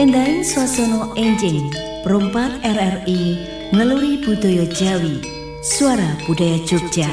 Endahin suasana enjing Perumpat RRI ngeluri budaya Jawi, suara budaya Jogja.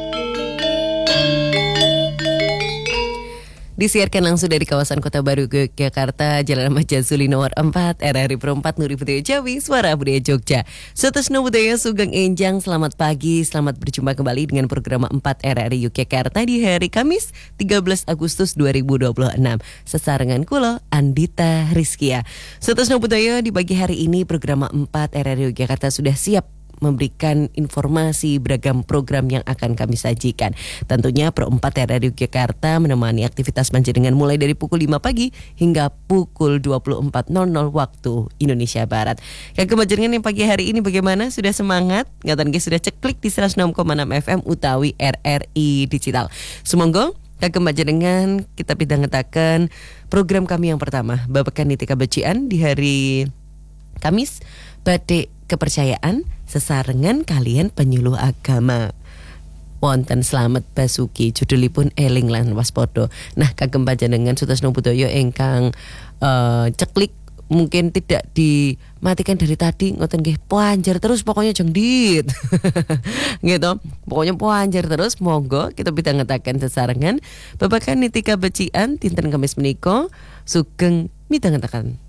Disiarkan langsung dari kawasan Kota Baru Yogyakarta, Jalan Ahmad Yazuli nomor 4, RRI Perumpat Nuri Budaya Jawi, Suara Budaya Jogja. Sutasno Budaya Sugeng Enjang, selamat pagi, selamat berjumpa kembali dengan program 4 RRI Yogyakarta di hari Kamis 13 Agustus 2026. Sesarengan kulo Andita Rizkia. Sutasno Budaya di pagi hari ini program 4 RRI Yogyakarta sudah siap memberikan informasi beragam program yang akan kami sajikan. Tentunya Pro4 RRI Yogyakarta menemani aktivitas panjenengan mulai dari pukul 5 pagi hingga pukul 24.00 waktu Indonesia Barat. Kagem panjenengan yang pagi hari ini bagaimana? Sudah semangat? Ngatan ge sudah ceklik di 106,6 FM utawi RRI Digital. Sumangga kagem panjenengan kita pidhangetaken program kami yang pertama, babakan nitika becian di hari Kamis, badhe kepercayaan sesarengan kalian penyuluh agama. Wonten Slamet Basuki judulipun eling lan waspada. Nah, kagem panjenengan Sutasno Budaya ingkang ceklik mungkin tidak dimatikan dari tadi, ngoten nggih, panjer terus pokoknya jengdit. Gitu. Pokoknya panjer terus, monggo kita pidhangetaken sesarengan babagan nitika becian dinten Kamis menika sugeng midhangetaken